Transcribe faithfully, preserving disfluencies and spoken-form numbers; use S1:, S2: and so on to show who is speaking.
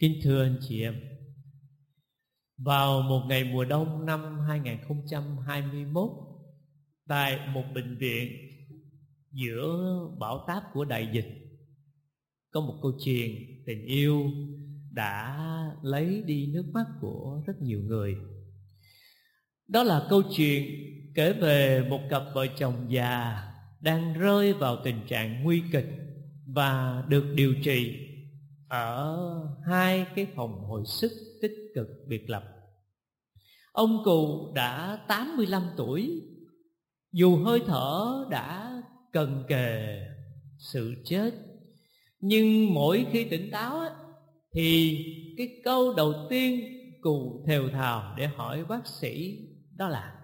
S1: Kính thưa anh chị em, vào một ngày mùa đông năm hai không hai mốt, tại một bệnh viện giữa bão táp của đại dịch, có một câu chuyện tình yêu đã lấy đi nước mắt của rất nhiều người. Đó là câu chuyện kể về một cặp vợ chồng già đang rơi vào tình trạng nguy kịch và được điều trị ở hai cái phòng hồi sức tích cực biệt lập. Ông cụ đã tám mươi lăm tuổi, dù hơi thở đã gần kề sự chết, nhưng mỗi khi tỉnh táo á, thì cái câu đầu tiên cụ thều thào để hỏi bác sĩ đó là: